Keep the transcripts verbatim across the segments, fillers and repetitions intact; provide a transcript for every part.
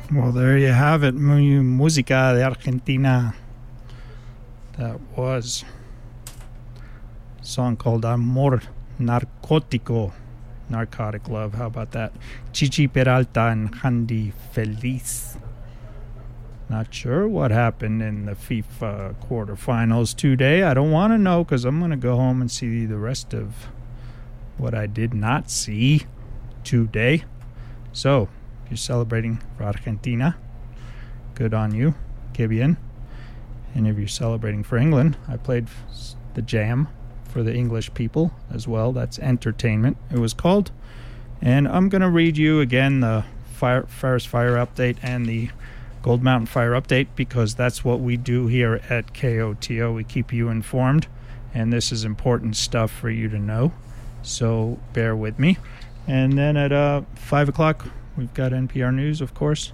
Well, there you have it. Mu- Música de Argentina. That was a song called Amor Narcótico. Narcotic Love. How about that? Chichi Peralta and Handy Feliz. Not sure what happened in the FIFA quarterfinals today. I don't want to know because I'm going to go home and see the rest of what I did not see today. So, if you're celebrating for Argentina, good on you. Que bien. And if you're celebrating for England, I played the jam for the English people as well. That's Entertainment, it was called. And I'm going to read you again the fire, Ferris Fire update and the Gold Mountain Fire update because that's what we do here at K O T O. We keep you informed, and this is important stuff for you to know. So bear with me. And then at uh, five o'clock, we've got N P R News, of course.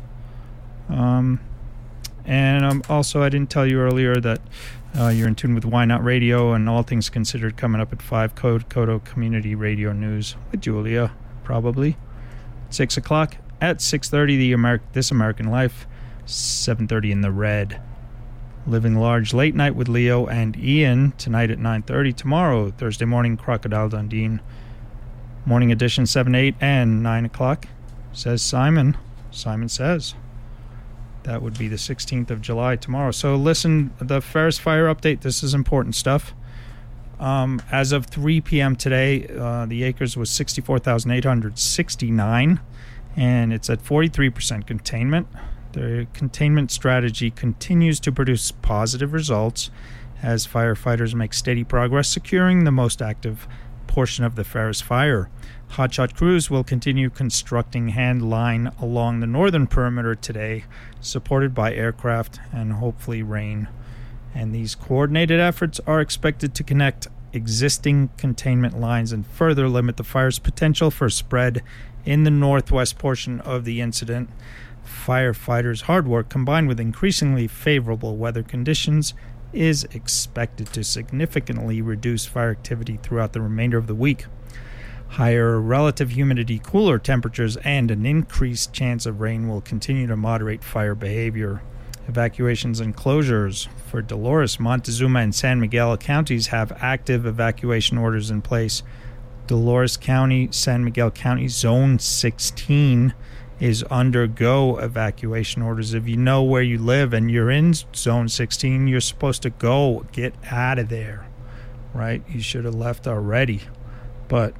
Um, and um, also, I didn't tell you earlier that uh, you're in tune with Why Not Radio and All Things Considered coming up at five, Code Kodo Community Radio News with Julia, probably. six o'clock. At six thirty, the Ameri- This American Life. seven thirty in the Red. Living Large Late Night with Leo and Ian tonight at nine thirty. Tomorrow, Thursday morning, Crocodile Dundee. Morning edition seven, eight, and nine o'clock. Says Simon. Simon says. That would be the sixteenth of July tomorrow. So listen, the Ferris Fire update, this is important stuff. Um, as of three p.m. today, uh, the acres was sixty-four thousand eight hundred sixty-nine, and it's at forty-three percent containment. The containment strategy continues to produce positive results as firefighters make steady progress securing the most active portion of the Ferris Fire. Hotshot crews will continue constructing hand line along the northern perimeter today, supported by aircraft and hopefully rain. And these coordinated efforts are expected to connect existing containment lines and further limit the fire's potential for spread in the northwest portion of the incident. Firefighters' hard work combined with increasingly favorable weather conditions is expected to significantly reduce fire activity throughout the remainder of the week. Higher relative humidity, cooler temperatures, and an increased chance of rain will continue to moderate fire behavior. Evacuations and closures for Dolores, Montezuma, and San Miguel counties have active evacuation orders in place. Dolores County, San Miguel County, Zone sixteen is undergo evacuation orders. If you know where you live and you're in Zone sixteen, you're supposed to go get out of there, right? You should have left already, but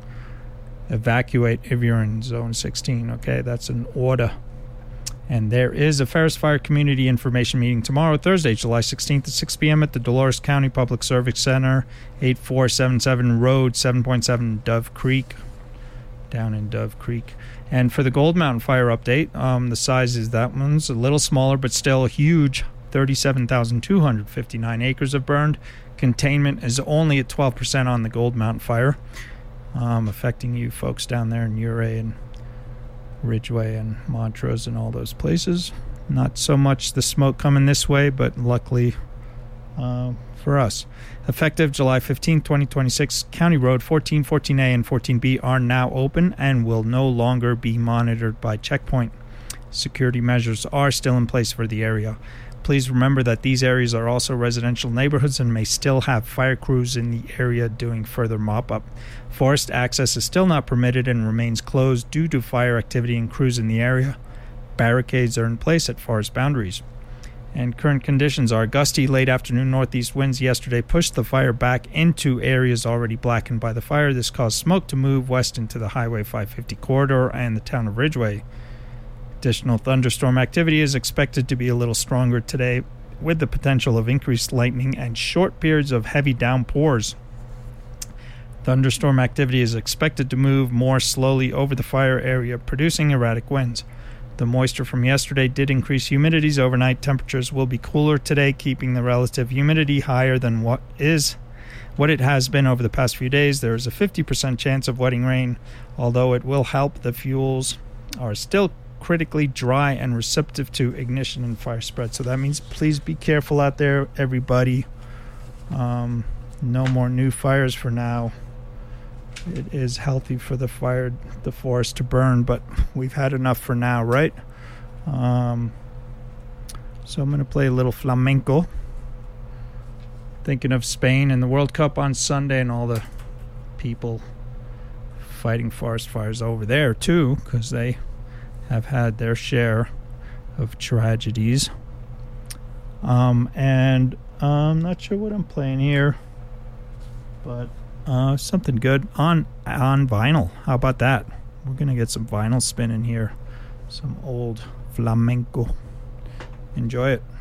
evacuate if you're in Zone sixteen, okay? That's an order. And there is a Ferris Fire Community Information Meeting tomorrow, Thursday, July sixteenth at six p.m. at the Dolores County Public Service Center, eighty-four seventy-seven Road, seven point seven Dove Creek, down in Dove Creek. And for the Gold Mountain Fire update, um, the size is that one's a little smaller, but still huge. thirty-seven thousand two hundred fifty-nine acres have burned. Containment is only at twelve percent on the Gold Mountain Fire, um, affecting you folks down there in Ouray and Ridgeway and Montrose and all those places. Not so much the smoke coming this way, but luckily uh, for us. Effective July fifteenth, twenty twenty-six, County Road fourteen, fourteen A, and fourteen B are now open and will no longer be monitored by checkpoint. Security measures are still in place for the area. Please remember that these areas are also residential neighborhoods and may still have fire crews in the area doing further mop-up. Forest access is still not permitted and remains closed due to fire activity and crews in the area. Barricades are in place at forest boundaries. And current conditions are gusty late afternoon northeast winds yesterday pushed the fire back into areas already blackened by the fire. This caused smoke to move west into the Highway five fifty corridor and the town of Ridgeway. Additional thunderstorm activity is expected to be a little stronger today, with the potential of increased lightning and short periods of heavy downpours. Thunderstorm activity is expected to move more slowly over the fire area, producing erratic winds. The moisture from yesterday did increase humidities overnight. Temperatures will be cooler today, keeping the relative humidity higher than what is what it has been over the past few days. There is a fifty percent chance of wetting rain, although it will help. The fuels are still critically dry and receptive to ignition and fire spread. So that means please be careful out there, everybody. Um, no more new fires for now. It is healthy for the fire, the forest to burn, but we've had enough for now, right? Um, so I'm going to play a little flamenco. Thinking of Spain and the World Cup on Sunday and all the people fighting forest fires over there too, because they have had their share of tragedies. Um, and uh, I'm not sure what I'm playing here, but uh, something good on on vinyl. How about that? We're gonna get some vinyl spinning here, some old flamenco. Enjoy it.